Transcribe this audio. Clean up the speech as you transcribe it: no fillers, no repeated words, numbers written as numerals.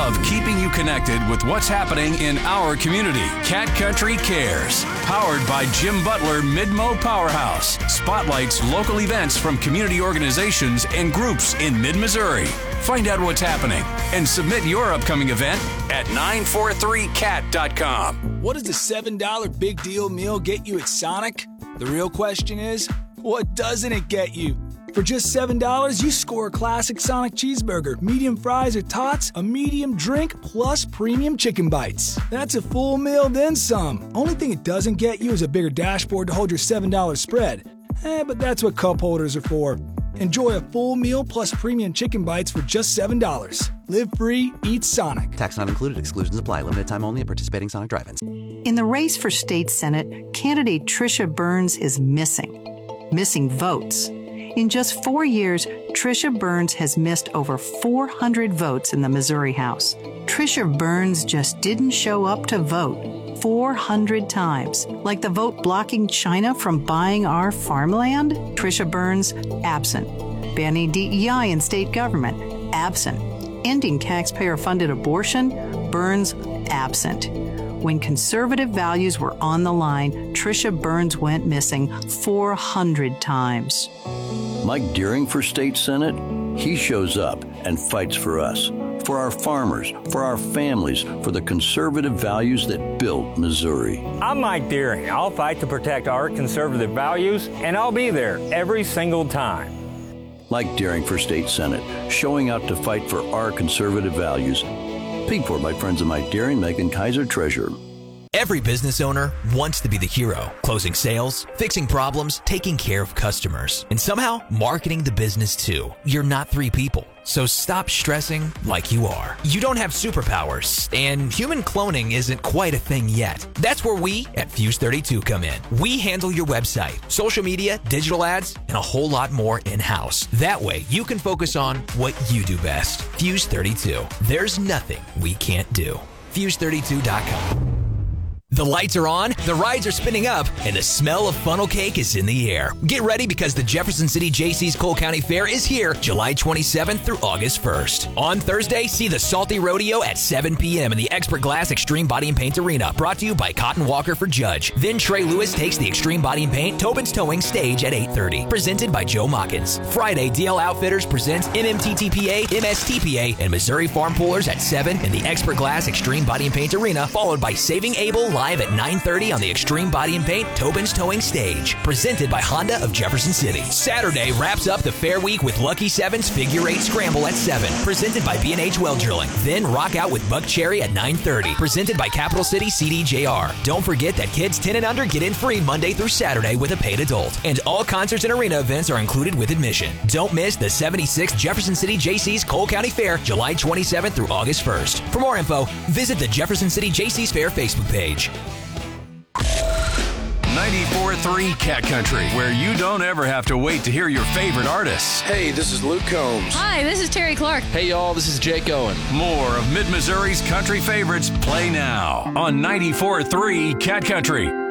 love keeping you connected with what's happening in our community. Cat Country Cares, powered by Jim Butler Mid-Mo Powerhouse, spotlights local events from community organizations and groups in mid-Missouri. Find out what's happening and submit your upcoming event at 943cat.com. What does the $7 big deal meal get you at Sonic? The real question is, what doesn't it get you? For just $7, you score a classic Sonic cheeseburger, medium fries or tots, a medium drink, plus premium chicken bites. That's a full meal, then some. Only thing it doesn't get you is a bigger dashboard to hold your $7 spread. But that's what cup holders are for. Enjoy a full meal plus premium chicken bites for just $7. Live free, eat Sonic. Tax not included. Exclusions apply. Limited time only at participating Sonic drive-ins. In the race for state senate, candidate Tricia Burns is missing votes. In just 4 years, Tricia Burns has missed over 400 votes in the Missouri House. Tricia Burns just didn't show up to vote 400 times. Like the vote blocking China from buying our farmland? Tricia Burns, absent. Banning DEI in state government? Absent. Ending taxpayer-funded abortion? Burns, absent. When conservative values were on the line, Tricia Burns went missing 400 times. Mike Deering for state senate, he shows up and fights for us, for our farmers, for our families, for the conservative values that built Missouri. I'm Mike Deering. I'll fight to protect our conservative values, and I'll be there every single time. Mike Deering for state senate, showing out to fight for our conservative values. Paid for by friends of Mike Deering, Megan Kaiser, Treasurer. Every business owner wants to be the hero, closing sales, fixing problems, taking care of customers, and somehow marketing the business too. You're not three people, so stop stressing like you are. You don't have superpowers, and human cloning isn't quite a thing yet. That's where we at Fuse 32 come in. We handle your website, social media, digital ads, and a whole lot more in-house. That way, you can focus on what you do best. Fuse 32. There's nothing we can't do. Fuse32.com. The lights are on, the rides are spinning up, and the smell of funnel cake is in the air. Get ready because the Jefferson City Jaycees Cole County Fair is here July 27th through August 1st. On Thursday, see the Salty Rodeo at 7 p.m. in the Expert Glass Extreme Body and Paint Arena, brought to you by Cotton Walker for Judge. Then Trey Lewis takes the Extreme Body and Paint Tobin's Towing stage at 8:30, presented by Joe Mockins. Friday, DL Outfitters presents MMTTPA, MSTPA, and Missouri Farm Pullers at 7 in the Expert Glass Extreme Body and Paint Arena, followed by Saving Abel live at 9:30 on the Extreme Body and Paint Tobin's Towing stage, presented by Honda of Jefferson City. Saturday wraps up the Fair Week with Lucky Seven's Figure 8 Scramble at 7, presented by B&H Well Drilling. Then rock out with Buck Cherry at 9:30, presented by Capital City CDJR. Don't forget that kids 10 and under get in free Monday through Saturday with a paid adult. And all concerts and arena events are included with admission. Don't miss the 76th Jefferson City Jaycees Cole County Fair, July 27th through August 1st. For more info, visit the Jefferson City Jaycees Fair Facebook page. 94.3 Cat Country, where you don't ever have to wait to hear your favorite artists. Hey, this is Luke Combs. Hi, this is Terry Clark. Hey, y'all, this is Jake Owen. More of Mid-Missouri's country favorites play now on 94.3 Cat Country.